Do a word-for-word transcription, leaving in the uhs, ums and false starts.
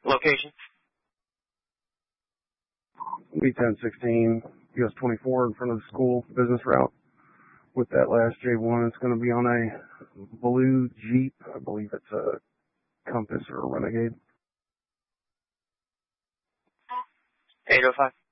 Location? B ten sixteen, U S twenty-four in front of the school, business route. With that last J one, it's going to be on a blue Jeep. I believe it's a Compass or a Renegade. eight oh five.